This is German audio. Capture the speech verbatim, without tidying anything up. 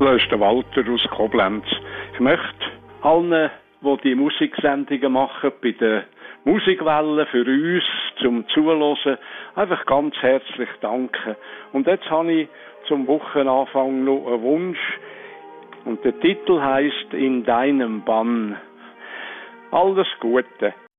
Das ist der Walter aus Koblenz. Ich möchte allen, die die Musiksendungen machen, bei der Musikwelle für uns zum Zuhören, einfach ganz herzlich danken. Und jetzt habe ich zum Wochenanfang noch einen Wunsch. Und der Titel heisst «In deinem Bann». Alles Gute.